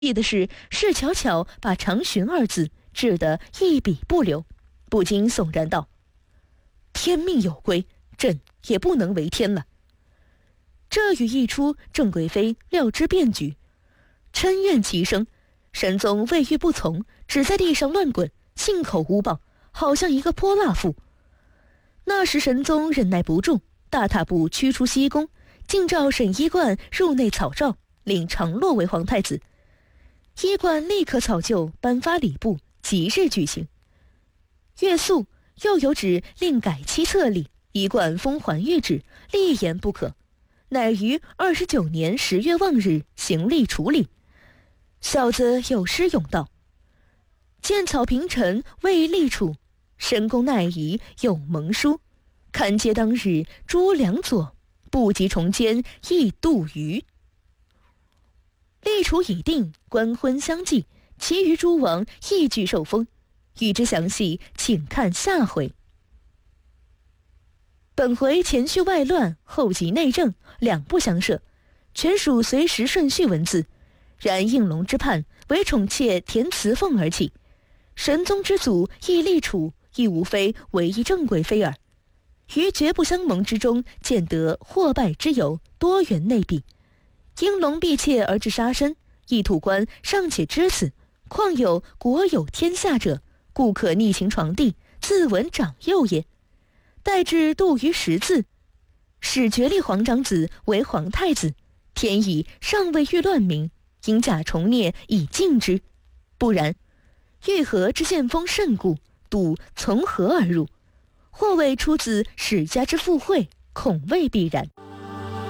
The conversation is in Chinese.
意的是巧巧把长寻二字治得一笔不留，不禁悚然道：天命有归，朕也不能违天了。这语一出，郑贵妃料知变局，嗔怨齐声。神宗未遇不从，只在地上乱滚，信口诬报，好像一个泼辣妇。那时神宗忍耐不住，大踏步驱出西宫，竟召沈衣冠入内草诏，领常洛为皇太子。衣冠立刻草就，颁发礼部，即日举行。月宿又有旨令改期册例，衣冠封还谕旨，立言不可，乃于29年10月望日行例处理。小子有诗咏道：剑草平陈未立处，深宫奈疑有蒙书。堪接当日诸梁左，不及重监亦度余。立处已定，官婚相继，其余诸王亦俱受封。欲知详细，请看下回。本回前序外乱，后集内政，两不相涉，全属随时顺序文字。然应龙之叛，为宠妾田慈凤而起；神宗之祖亦立储，亦无非唯一郑贵妃耳。于绝不相盟之中，见得祸败之由，多元内弊。应龙避妾而致杀身，一土官尚且知此，况有国有天下者，故可逆行床地，自闻长幼也。待至度于10字，始决立皇长子为皇太子，天意尚未遇乱民，应假重孽以敬之。不然，玉河之献封甚固，笃从何而入？或谓出自史家之附会，恐未必然。